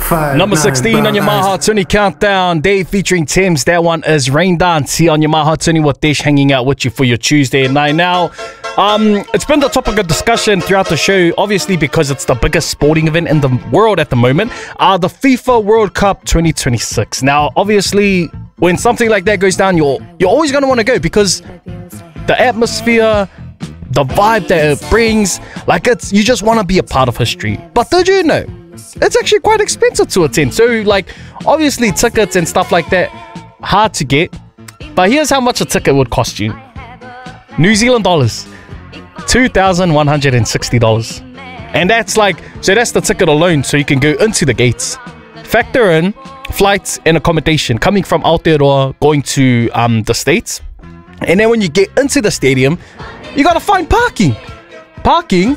Number 16 on your Maha Tuni Countdown. Dave featuring Thames. That one is Rain Dance here on your Maha Tuni with Desh hanging out with you for your Tuesday night. Now, it's been the topic of discussion throughout the show, obviously because it's the biggest sporting event in the world at the moment, the FIFA World Cup 2026. Now, obviously, when something like that goes down, you're always going to want to go because the atmosphere, the vibe that it brings, like you just want to be a part of history. But did you know it's actually quite expensive to attend? So like obviously tickets and stuff like that hard to get, but here's how much a ticket would cost you. New Zealand dollars, $2,160. And that's that's the ticket alone, so you can go into the gates. Factor in flights and accommodation coming from Aotearoa going to the States. And then when you get into the stadium, you gotta find parking. Parking,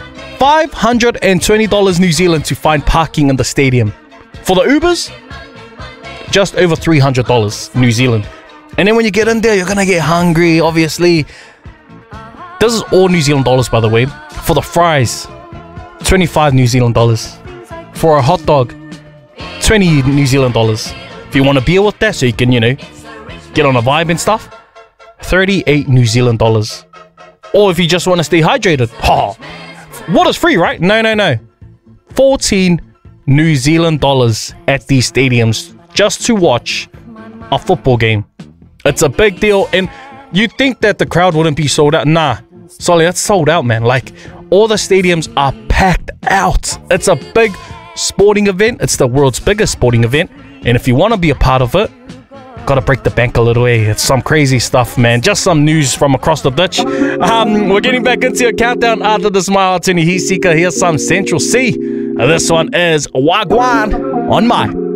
$520 New Zealand to find parking in the stadium. For the Ubers, just over $300 New Zealand. And then when you get in there, you're gonna get hungry, obviously. This is all New Zealand dollars, by the way. For the fries, 25 New Zealand dollars. For a hot dog, 20 New Zealand dollars. If you want a beer with that, so you can, get on a vibe and stuff, 38 New Zealand dollars. Or if you just want to stay hydrated, water's free, right? No. 14 New Zealand dollars at these stadiums just to watch a football game. It's a big deal, and you'd think that the crowd wouldn't be sold out. Nah, Solly, that's sold out, man. Like, all the stadiums are packed out. It's a big sporting event. It's the world's biggest sporting event, and if you want to be a part of it, gotta break the bank a little way. It's some crazy stuff, man. Just some news from across the ditch. We're getting back into your countdown after this Maha Tuni Hisika. Here's some Central C. This one is Wagwan on my